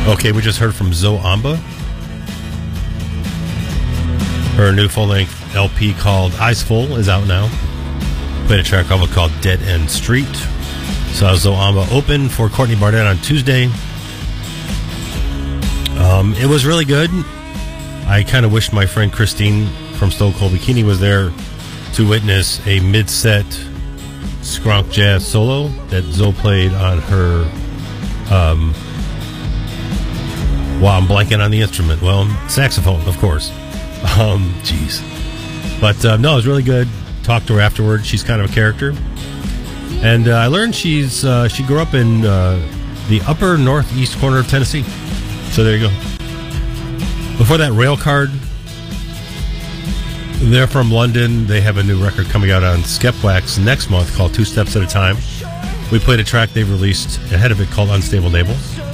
Okay, we just heard from Zoe Amba. Her new full-length LP called Eyes Full is out now. Played a track called Dead End Street. Saw Zoe Amba open for Courtney Barnett on Tuesday. It was really good. I kind of wish my friend Christine from Stone Cold Bikini was there to witness a mid-set skronk jazz solo that Zoe played on her I'm blanking on the instrument. Well, saxophone, of course. Jeez. But no, it was really good. Talked to her afterwards. She's kind of a character. And I learned she grew up in the upper northeast corner of Tennessee. So there you go. Before that, Railcard. They're from London. They have a new record coming out on Skepwax next month called Two Steps at a Time. We played a track they've released ahead of it called Unstable Neighbor.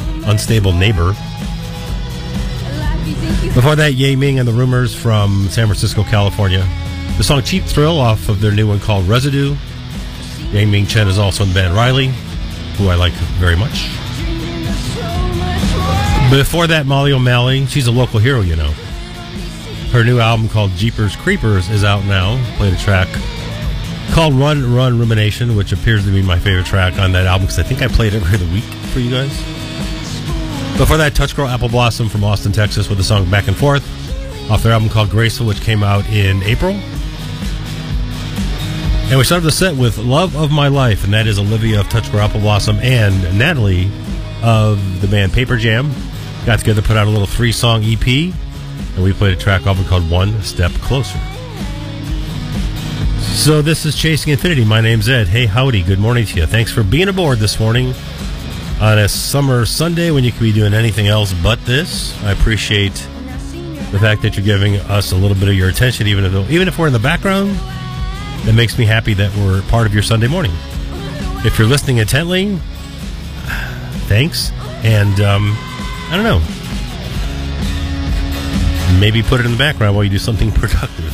Before that, Ye Ming and the Rumors from San Francisco, California. The song Cheap Thrill off of their new one called Residue. Ye Ming Chen is also in the band Riley, who I like very much. Before that, Molly O'Malley. She's a local hero, you know. Her new album called Jeepers Creepers is out now. Played a track called Run Run Rumination, which appears to be my favorite track on that album because I think I played it every other week for you guys. Before that, Touch Girl Apple Blossom from Austin, Texas with the song Back and Forth off their album called Graceful, which came out in April. And we started the set with Love of My Life, and that is Olivia of Touch Girl Apple Blossom and Natalie of the band Paper Jam. Got together, put out a little 3-song EP, and we played a track off called One Step Closer. So this is Chasing Infinity. My name's Ed. Hey, howdy. Good morning to you. Thanks for being aboard this morning on a summer Sunday when you could be doing anything else but this. I appreciate the fact that you're giving us a little bit of your attention, even if we're in the background. That makes me happy that we're part of your Sunday morning. If you're listening intently, thanks. And I don't know, maybe put it in the background while you do something productive.